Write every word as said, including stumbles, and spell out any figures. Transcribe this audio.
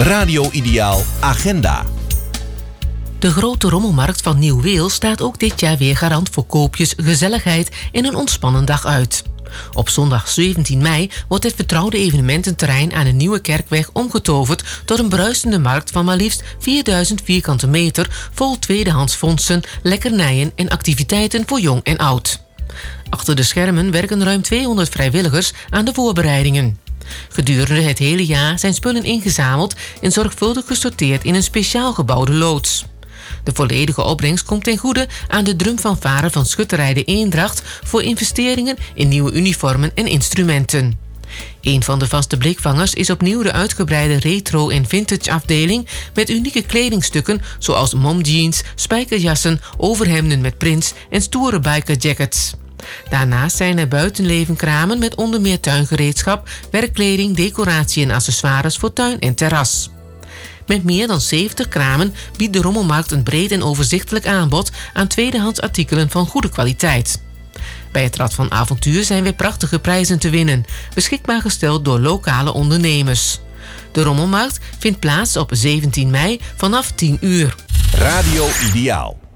Radio Ideaal Agenda. De grote rommelmarkt van Nieuw-Weel staat ook dit jaar weer garant voor koopjes, gezelligheid en een ontspannen dag uit. Op zondag zeventien mei wordt het vertrouwde evenemententerrein aan de Nieuwe Kerkweg omgetoverd tot een bruisende markt van maar liefst vierduizend vierkante meter vol tweedehands fondsen, lekkernijen en activiteiten voor jong en oud. Achter de schermen werken ruim tweehonderd vrijwilligers aan de voorbereidingen. Gedurende het hele jaar zijn spullen ingezameld en zorgvuldig gesorteerd in een speciaal gebouwde loods. De volledige opbrengst komt ten goede aan de drumfanfare van Schutterij de Eendracht voor investeringen in nieuwe uniformen en instrumenten. Een van de vaste blikvangers is opnieuw de uitgebreide retro- en vintage afdeling met unieke kledingstukken zoals momjeans, spijkerjassen, overhemden met prints en stoere bikerjackets. Daarnaast zijn er buitenlevenkramen met onder meer tuingereedschap, werkkleding, decoratie en accessoires voor tuin en terras. Met meer dan zeventig kramen biedt de rommelmarkt een breed en overzichtelijk aanbod aan tweedehands artikelen van goede kwaliteit. Bij het Rad van Avontuur zijn weer prachtige prijzen te winnen, beschikbaar gesteld door lokale ondernemers. De rommelmarkt vindt plaats op zeventien mei vanaf tien uur. Radio Ideaal.